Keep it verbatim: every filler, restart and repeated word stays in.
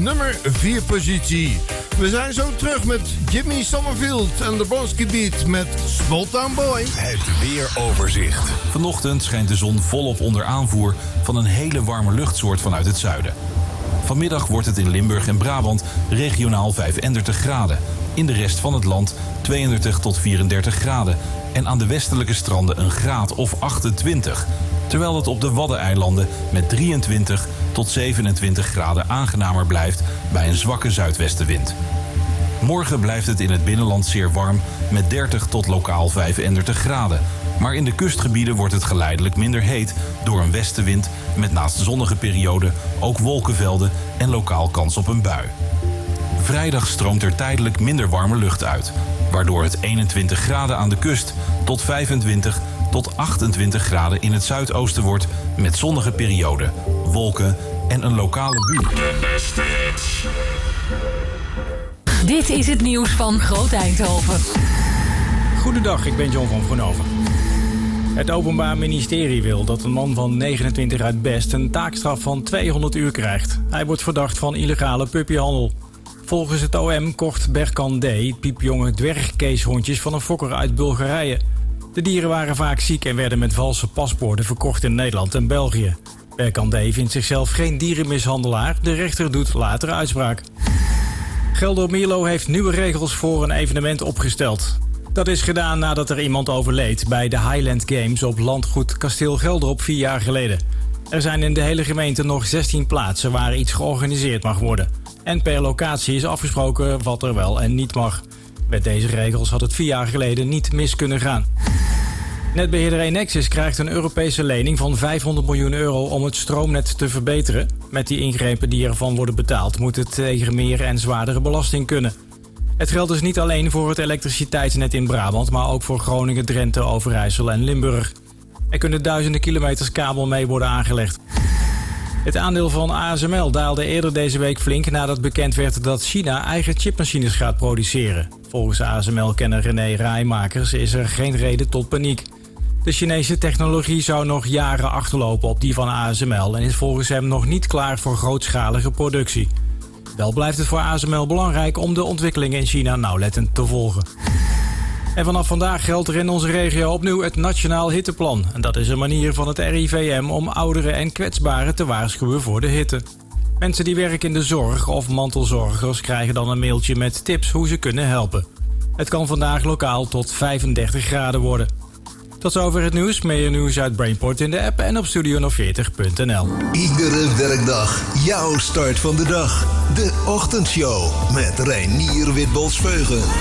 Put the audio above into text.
nummer vier positie. We zijn zo terug met Jimmy Somerville en de Bronski Beat met Small Town Boy. Het weeroverzicht. Vanochtend schijnt de zon volop onder aanvoer van een hele warme luchtsoort vanuit het zuiden. Vanmiddag wordt het in Limburg en Brabant regionaal vijfendertig graden. In de rest van het land tweeëndertig tot vierendertig graden. En aan de westelijke stranden een graad of achtentwintig. Terwijl het op de Waddeneilanden met drieëntwintig tot zevenentwintig graden aangenamer blijft bij een zwakke zuidwestenwind. Morgen blijft het in het binnenland zeer warm met dertig tot lokaal vijfendertig graden. Maar in de kustgebieden wordt het geleidelijk minder heet door een westenwind met naast zonnige perioden ook wolkenvelden en lokaal kans op een bui. Vrijdag stroomt er tijdelijk minder warme lucht uit, waardoor het eenentwintig graden aan de kust tot vijfentwintig tot achtentwintig graden in het zuidoosten wordt met zonnige perioden, wolken en een lokale bui. Dit is het nieuws van Groot Eindhoven. Goedendag, ik ben John van Groenhoven. Het Openbaar Ministerie wil dat een man van negenentwintig uit Best een taakstraf van tweehonderd uur krijgt. Hij wordt verdacht van illegale puppyhandel. Volgens het O M kocht Berkan D. piepjonge dwergkeeshondjes van een fokker uit Bulgarije. De dieren waren vaak ziek en werden met valse paspoorten verkocht in Nederland en België. Berkan D. vindt zichzelf geen dierenmishandelaar. De rechter doet later uitspraak. Geldermierlo heeft nieuwe regels voor een evenement opgesteld. Dat is gedaan nadat er iemand overleed bij de Highland Games op landgoed Kasteel Gelderop vier jaar geleden. Er zijn in de hele gemeente nog zestien plaatsen waar iets georganiseerd mag worden. En per locatie is afgesproken wat er wel en niet mag. Met deze regels had het vier jaar geleden niet mis kunnen gaan. Netbeheerder Enexis krijgt een Europese lening van vijfhonderd miljoen euro om het stroomnet te verbeteren. Met die ingrepen die ervan worden betaald moet het tegen meer en zwaardere belasting kunnen. Het geldt dus niet alleen voor het elektriciteitsnet in Brabant, maar ook voor Groningen, Drenthe, Overijssel en Limburg. Er kunnen duizenden kilometers kabel mee worden aangelegd. Het aandeel van A S M L daalde eerder deze week flink nadat bekend werd dat China eigen chipmachines gaat produceren. Volgens A S M L-kenner René Rijmakers is er geen reden tot paniek. De Chinese technologie zou nog jaren achterlopen op die van A S M L en is volgens hem nog niet klaar voor grootschalige productie. Wel blijft het voor A S M L belangrijk om de ontwikkelingen in China nauwlettend te volgen. En vanaf vandaag geldt er in onze regio opnieuw het Nationaal Hitteplan. En dat is een manier van het R I V M om ouderen en kwetsbaren te waarschuwen voor de hitte. Mensen die werken in de zorg of mantelzorgers krijgen dan een mailtje met tips hoe ze kunnen helpen. Het kan vandaag lokaal tot vijfendertig graden worden. Tot zover het nieuws. Meer nieuws uit Brainport in de app en op studio nul veertig punt n l. Iedere werkdag jouw start van de dag. De Ochtendshow met Reinier Witbols-Veugen.